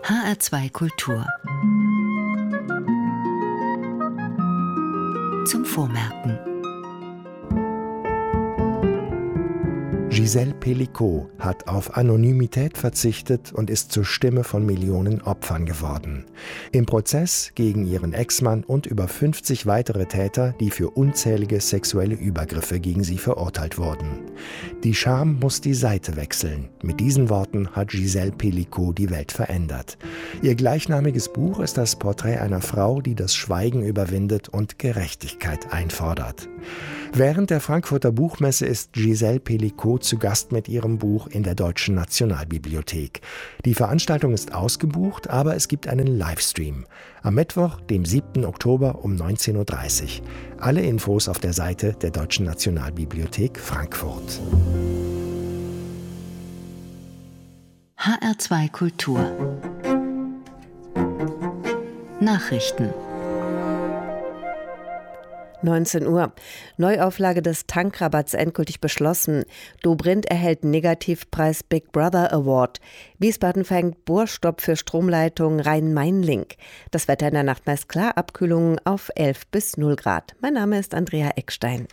HR2 Kultur. Zum Vormerken. Gisèle Pelicot hat auf Anonymität verzichtet und ist zur Stimme von Millionen Opfern geworden. Im Prozess gegen ihren Ex-Mann und über 50 weitere Täter, die für unzählige sexuelle Übergriffe gegen sie verurteilt wurden. Die Scham muss die Seite wechseln. Mit diesen Worten hat Gisèle Pelicot die Welt verändert. Ihr gleichnamiges Buch ist das Porträt einer Frau, die das Schweigen überwindet und Gerechtigkeit einfordert. Während der Frankfurter Buchmesse ist Gisèle Pelicot zu Gast mit ihrem Buch in der Deutschen Nationalbibliothek. Die Veranstaltung ist ausgebucht, aber es gibt einen Livestream. Am Mittwoch, dem 7. Oktober um 19.30 Uhr. Alle Infos auf der Seite der Deutschen Nationalbibliothek Frankfurt. HR2 Kultur. Nachrichten. 19 Uhr. Neuauflage des Tankrabatts endgültig beschlossen. Dobrindt erhält Negativpreis Big Brother Award. Wiesbaden verhängt Bohrstopp für Stromleitung Rhein-Main-Link. Das Wetter in der Nacht meist klar, Abkühlungen auf 11 bis 0 Grad. Mein Name ist Andrea Eckstein.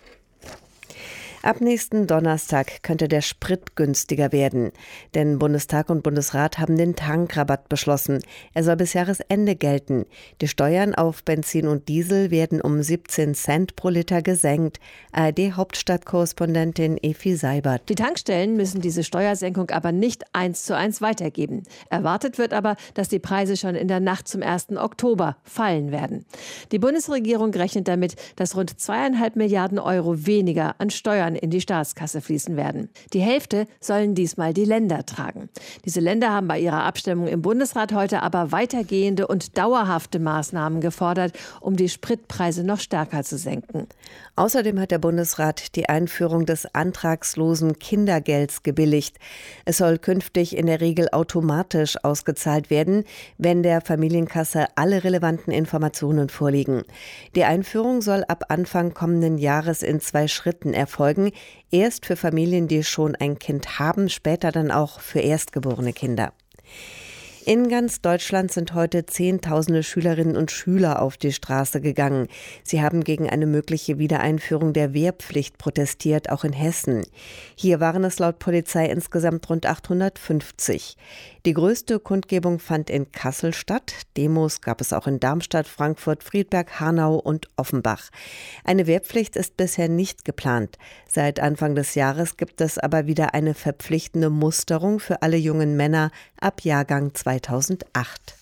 Ab nächsten Donnerstag könnte der Sprit günstiger werden. Denn Bundestag und Bundesrat haben den Tankrabatt beschlossen. Er soll bis Jahresende gelten. Die Steuern auf Benzin und Diesel werden um 17 Cent pro Liter gesenkt. ARD-Hauptstadtkorrespondentin Efi Seibert. Die Tankstellen müssen diese Steuersenkung aber nicht 1:1 weitergeben. Erwartet wird aber, dass die Preise schon in der Nacht zum 1. Oktober fallen werden. Die Bundesregierung rechnet damit, dass rund 2,5 Milliarden Euro weniger an Steuern in die Staatskasse fließen werden. Die Hälfte sollen diesmal die Länder tragen. Diese Länder haben bei ihrer Abstimmung im Bundesrat heute aber weitergehende und dauerhafte Maßnahmen gefordert, um die Spritpreise noch stärker zu senken. Außerdem hat der Bundesrat die Einführung des antragslosen Kindergelds gebilligt. Es soll künftig in der Regel automatisch ausgezahlt werden, wenn der Familienkasse alle relevanten Informationen vorliegen. Die Einführung soll ab Anfang kommenden Jahres in 2 Schritten erfolgen. Erst für Familien, die schon ein Kind haben, später dann auch für erstgeborene Kinder. In ganz Deutschland sind heute Zehntausende Schülerinnen und Schüler auf die Straße gegangen. Sie haben gegen eine mögliche Wiedereinführung der Wehrpflicht protestiert, auch in Hessen. Hier waren es laut Polizei insgesamt rund 850. Die größte Kundgebung fand in Kassel statt. Demos gab es auch in Darmstadt, Frankfurt, Friedberg, Hanau und Offenbach. Eine Wehrpflicht ist bisher nicht geplant. Seit Anfang des Jahres gibt es aber wieder eine verpflichtende Musterung für alle jungen Männer ab Jahrgang 2008.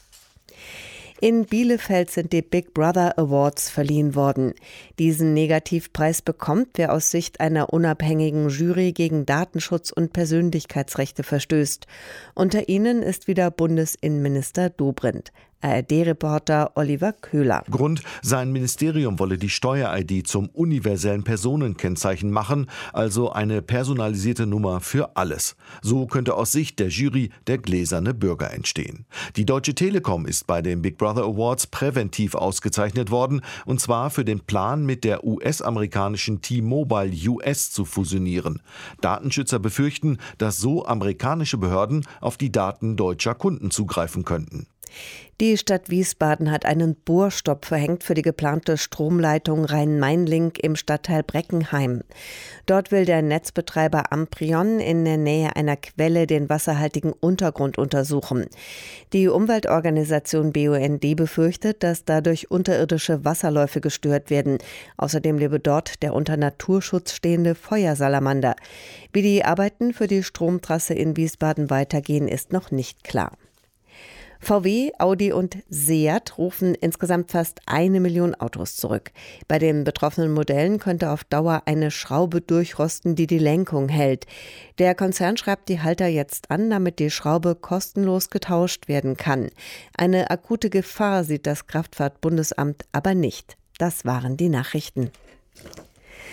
In Bielefeld sind die Big Brother Awards verliehen worden. Diesen Negativpreis bekommt, wer aus Sicht einer unabhängigen Jury gegen Datenschutz und Persönlichkeitsrechte verstößt. Unter ihnen ist wieder Bundesinnenminister Dobrindt. ARD-Reporter Oliver Köhler. Grund, sein Ministerium wolle die Steuer-ID zum universellen Personenkennzeichen machen, also eine personalisierte Nummer für alles. So könnte aus Sicht der Jury der gläserne Bürger entstehen. Die Deutsche Telekom ist bei den Big Brother Awards präventiv ausgezeichnet worden, und zwar für den Plan, mit der US-amerikanischen T-Mobile US zu fusionieren. Datenschützer befürchten, dass so amerikanische Behörden auf die Daten deutscher Kunden zugreifen könnten. Die Stadt Wiesbaden hat einen Bohrstopp verhängt für die geplante Stromleitung Rhein-Main-Link im Stadtteil Breckenheim. Dort will der Netzbetreiber Amprion in der Nähe einer Quelle den wasserhaltigen Untergrund untersuchen. Die Umweltorganisation BUND befürchtet, dass dadurch unterirdische Wasserläufe gestört werden. Außerdem lebe dort der unter Naturschutz stehende Feuersalamander. Wie die Arbeiten für die Stromtrasse in Wiesbaden weitergehen, ist noch nicht klar. VW, Audi und Seat rufen insgesamt fast 1 Million Autos zurück. Bei den betroffenen Modellen könnte auf Dauer eine Schraube durchrosten, die die Lenkung hält. Der Konzern schreibt die Halter jetzt an, damit die Schraube kostenlos getauscht werden kann. Eine akute Gefahr sieht das Kraftfahrtbundesamt aber nicht. Das waren die Nachrichten.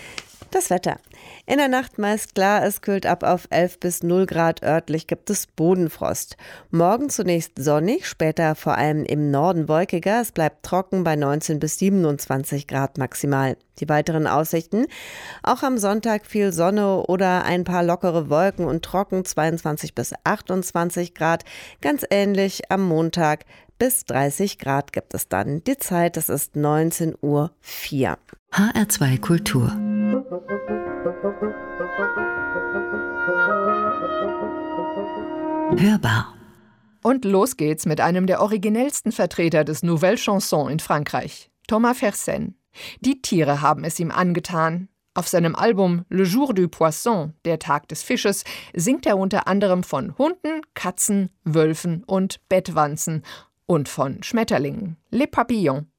Das Wetter. In der Nacht meist klar, es kühlt ab auf 11 bis 0 Grad. Örtlich gibt es Bodenfrost. Morgen zunächst sonnig, später vor allem im Norden wolkiger. Es bleibt trocken bei 19 bis 27 Grad maximal. Die weiteren Aussichten: auch am Sonntag viel Sonne oder ein paar lockere Wolken und trocken, 22 bis 28 Grad. Ganz ähnlich am Montag. Bis 30 Grad gibt es dann. Die Zeit, es ist 19:04 Uhr. HR2 Kultur. Hörbar. Und los geht's mit einem der originellsten Vertreter des Nouvelle Chanson in Frankreich, Thomas Fersen. Die Tiere haben es ihm angetan. Auf seinem Album Le Jour du Poisson, der Tag des Fisches, singt er unter anderem von Hunden, Katzen, Wölfen und Bettwanzen und von Schmetterlingen, Les Papillons.